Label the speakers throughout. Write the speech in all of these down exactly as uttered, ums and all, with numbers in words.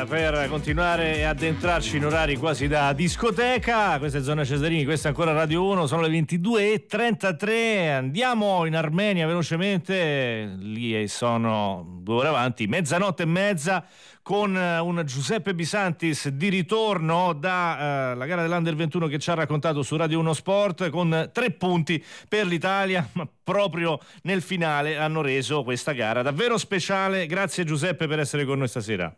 Speaker 1: Bar per continuare e addentrarci in orari quasi da discoteca. Questa è Zona Cesarini, questa è ancora Radio uno, sono le ventidue e trentatré. Andiamo in Armenia velocemente, lì sono due ore avanti, mezzanotte e mezza, con un Giuseppe Bisantis di ritorno da uh, la gara dell'Under ventuno che ci ha raccontato su Radio uno Sport, con tre punti per l'Italia, ma proprio nel finale hanno reso questa gara davvero speciale. Grazie Giuseppe per essere con noi stasera.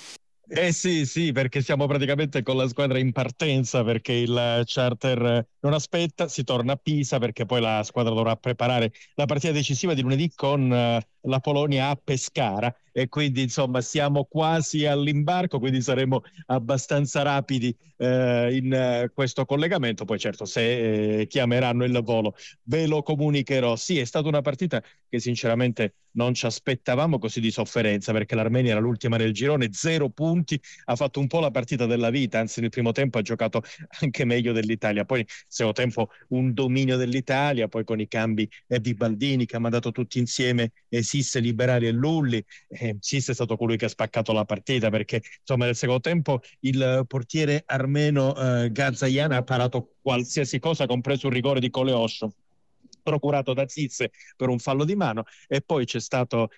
Speaker 2: Eh sì, sì, perché siamo praticamente con la squadra in partenza, perché il charter non aspetta, si torna a Pisa perché poi la squadra dovrà preparare la partita decisiva di lunedì con uh, la Polonia a Pescara, e quindi insomma siamo quasi all'imbarco, quindi saremo abbastanza rapidi eh, in uh, questo collegamento. Poi certo, se eh, chiameranno il volo ve lo comunicherò. Sì, è stata una partita che sinceramente non ci aspettavamo così di sofferenza, perché l'Armenia era l'ultima del girone, zero punti, ha fatto un po' la partita della vita, anzi nel primo tempo ha giocato anche meglio dell'Italia, poi nel secondo tempo un dominio dell'Italia, poi con i cambi eh, di Baldini che ha mandato tutti insieme eh, Sisse, Liberali e Lulli. eh, Sisse è stato colui che ha spaccato la partita, perché insomma nel secondo tempo il portiere armeno eh, Gazayan ha parato qualsiasi cosa, compreso un rigore di Coleosho procurato da Zizze per un fallo di mano, e poi c'è stato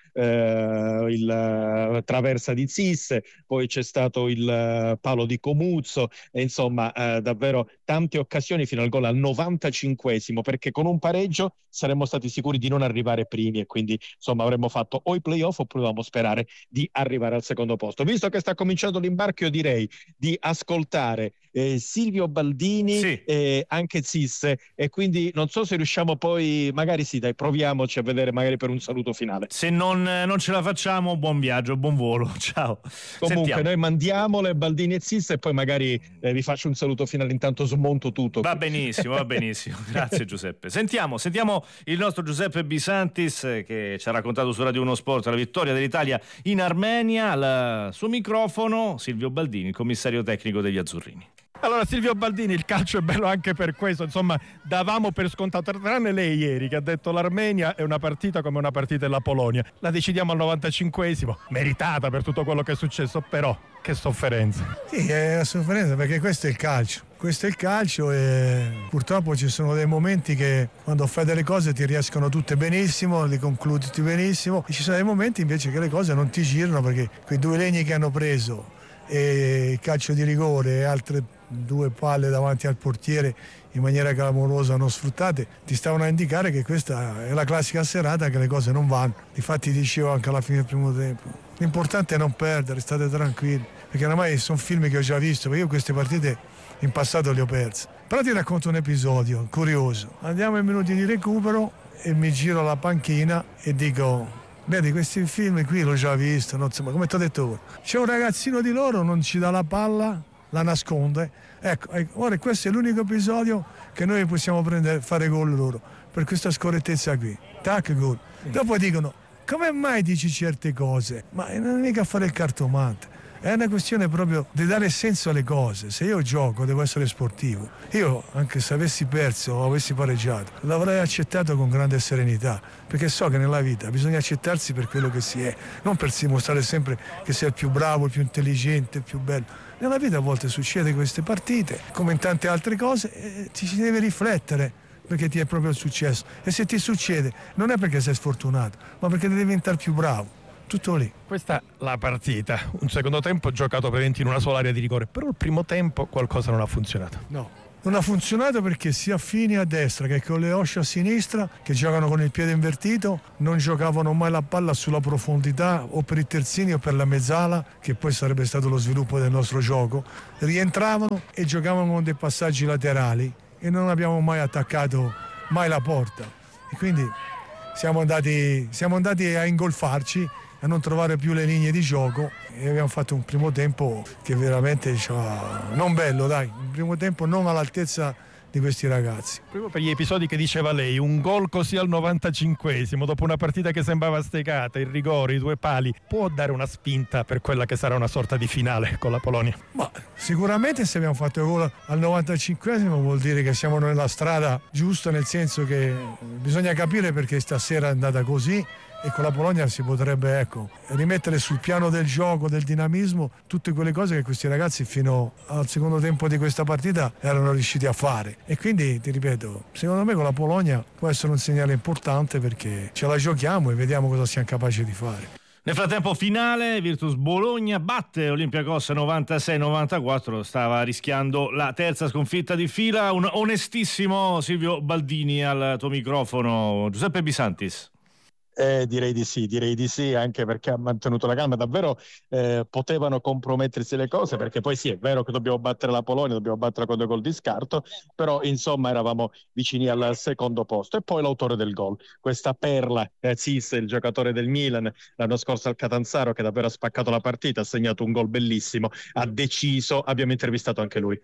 Speaker 2: eh, il uh, traversa di Zisse, poi c'è stato il uh, palo di Comuzzo, e insomma uh, davvero tante occasioni fino al gol al novantacinquesimo, perché con un pareggio saremmo stati sicuri di non arrivare primi, e quindi insomma avremmo fatto o i playoff oppure dovevamo sperare di arrivare al secondo posto. Visto che sta cominciando l'imbarco, io direi di ascoltare eh, Silvio Baldini,
Speaker 1: sì,
Speaker 2: e anche Zisse, e quindi non so se riusciamo poi, magari sì, dai, proviamoci a vedere magari per un saluto finale.
Speaker 1: Se non, non ce la facciamo, buon viaggio, buon volo, ciao.
Speaker 2: Comunque
Speaker 1: Sentiamo.
Speaker 2: Noi mandiamole Baldini e Zisse, e poi magari eh, vi faccio un saluto finale, intanto smonto tutto.
Speaker 1: Va benissimo, va benissimo. Grazie Giuseppe. Sentiamo, sentiamo il nostro Giuseppe Bisantis che ci ha raccontato su Radio uno Sport la vittoria dell'Italia in Armenia. Al suo microfono Silvio Baldini, il commissario tecnico degli azzurrini.
Speaker 3: Allora Silvio Baldini, il calcio è bello anche per questo, insomma davamo per scontato, tranne lei ieri che ha detto l'Armenia è una partita come una partita della Polonia, la decidiamo al novantacinquesimo, meritata per tutto quello che è successo, però che sofferenza.
Speaker 4: Sì, è una sofferenza, perché questo è il calcio, questo è il calcio e purtroppo ci sono dei momenti che quando fai delle cose ti riescono tutte benissimo, le concludi benissimo, e ci sono dei momenti invece che le cose non ti girano, perché quei due legni che hanno preso e il calcio di rigore e altre due palle davanti al portiere in maniera clamorosa non sfruttate ti stavano a indicare che questa è la classica serata che le cose non vanno. Difatti dicevo anche alla fine del primo tempo, l'importante è non perdere, state tranquilli, perché ormai sono film che ho già visto, perché io queste partite in passato le ho perse. Però ti racconto un episodio curioso. Andiamo ai minuti di recupero e mi giro alla panchina e dico: vedi, questi film qui l'ho già visto, non so, ma come ti ho detto ora, c'è un ragazzino di loro, non ci dà la palla, la nasconde, ecco, ecco, ora questo è l'unico episodio che noi possiamo prendere, fare gol loro, per questa scorrettezza qui, tac, gol. Dopo dicono: come mai dici certe cose? Ma non è mica fare il cartomante, è una questione proprio di dare senso alle cose. Se io gioco devo essere sportivo, io anche se avessi perso o avessi pareggiato l'avrei accettato con grande serenità, perché so che nella vita bisogna accettarsi per quello che si è, non per dimostrare sempre che sei il più bravo, il più intelligente, il più bello. Nella vita a volte succede queste partite come in tante altre cose, e ci si deve riflettere perché ti è proprio successo, e se ti succede non è perché sei sfortunato, ma perché devi diventare più bravo. Tutto lì.
Speaker 3: Questa è la partita, un secondo tempo giocato praticamente in una sola area di rigore, però il primo tempo qualcosa non ha funzionato.
Speaker 4: No, non ha funzionato perché sia Fini a destra che con le Osce a sinistra, che giocano con il piede invertito, non giocavano mai la palla sulla profondità o per i terzini o per la mezzala, che poi sarebbe stato lo sviluppo del nostro gioco. Rientravano e giocavano con dei passaggi laterali e non abbiamo mai attaccato mai la porta, e quindi siamo andati, siamo andati a ingolfarci, a non trovare più le linee di gioco, e abbiamo fatto un primo tempo che veramente cioè, non bello, dai, un primo tempo non all'altezza di questi ragazzi.
Speaker 3: Proprio per gli episodi che diceva lei, un gol così al novantacinquesimo dopo una partita che sembrava stecata, il rigore, i due pali, può dare una spinta per quella che sarà una sorta di finale con la Polonia?
Speaker 4: Ma sicuramente se abbiamo fatto il gol al novantacinquesimo vuol dire che siamo nella strada giusta, nel senso che bisogna capire perché stasera è andata così e con la Polonia si potrebbe ecco, rimettere sul piano del gioco, del dinamismo, tutte quelle cose che questi ragazzi fino al secondo tempo di questa partita erano riusciti a fare. E quindi ti ripeto, secondo me con la Polonia può essere un segnale importante perché ce la giochiamo e vediamo cosa siamo capaci di fare.
Speaker 1: Nel frattempo finale, Virtus Bologna batte Olympiacos novantasei novantaquattro, stava rischiando la terza sconfitta di fila. Un onestissimo Silvio Baldini al tuo microfono. Giuseppe Bisantis.
Speaker 2: Eh, direi di sì, direi di sì, anche perché ha mantenuto la calma. Davvero eh, potevano compromettersi le cose, perché poi sì, è vero che dobbiamo battere la Polonia, dobbiamo battere con due gol di scarto, però insomma eravamo vicini al secondo posto. E poi l'autore del gol, questa perla, eh, Cis, il giocatore del Milan, l'anno scorso al Catanzaro, che davvero ha spaccato la partita, ha segnato un gol bellissimo, ha deciso, abbiamo intervistato anche lui.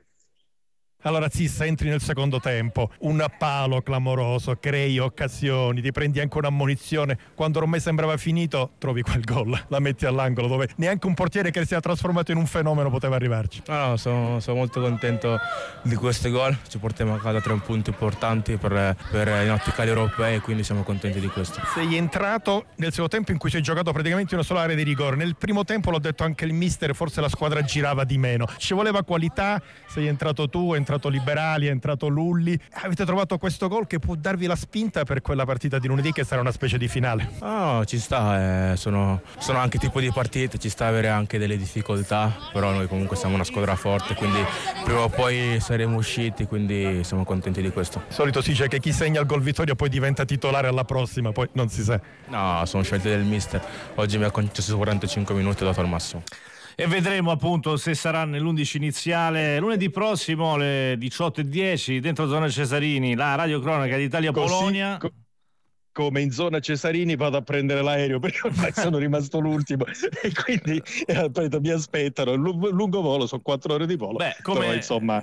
Speaker 3: Allora Cis, entri nel secondo tempo, un palo clamoroso, crei occasioni, ti prendi anche un'ammonizione, quando ormai sembrava finito trovi quel gol, la metti all'angolo dove neanche un portiere che si è trasformato in un fenomeno poteva arrivarci.
Speaker 5: No, no, sono, sono molto contento di questo gol, ci portiamo a casa tre punti importanti per, per i nostri cali europei, quindi siamo contenti di questo.
Speaker 3: Sei entrato nel secondo tempo in cui si è giocato praticamente una sola area di rigore, nel primo tempo l'ho detto anche il mister, forse la squadra girava di meno, ci voleva qualità, sei entrato tu, è entrato Liberali, è entrato Lulli, avete trovato questo gol che può darvi la spinta per quella partita di lunedì che sarà una specie di finale.
Speaker 5: No, ci sta, eh, sono, sono anche tipo di partite, ci sta avere anche delle difficoltà, però noi comunque siamo una squadra forte, quindi prima o poi saremo usciti, quindi siamo contenti di questo.
Speaker 3: Di solito si dice che chi segna il gol vittoria poi diventa titolare alla prossima, poi non si sa.
Speaker 5: No, sono scelte del mister, oggi mi ha concesso quarantacinque minuti e ho dato il massimo.
Speaker 1: E vedremo appunto se sarà nell'undici iniziale lunedì prossimo alle diciotto e dieci dentro Zona Cesarini, la radiocronaca di Italia-Polonia.
Speaker 2: Così, co- come in zona Cesarini vado a prendere l'aereo perché ormai sono rimasto l'ultimo e quindi eh, mi aspettano L- lungo volo, sono quattro ore di volo.
Speaker 1: Beh, come...
Speaker 2: però insomma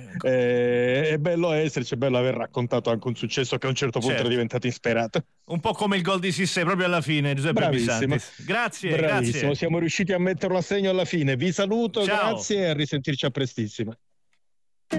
Speaker 2: eh, è bello esserci, è bello aver raccontato anche un successo che a un certo punto certo. è diventato insperato,
Speaker 1: un po' come il gol di Sissé proprio alla fine. Giuseppe Bisantis, grazie.
Speaker 2: Bravissimo,
Speaker 1: grazie.
Speaker 2: siamo riusciti a metterlo a segno alla fine. Vi saluto,
Speaker 1: Ciao.
Speaker 2: Grazie e a risentirci a prestissimo.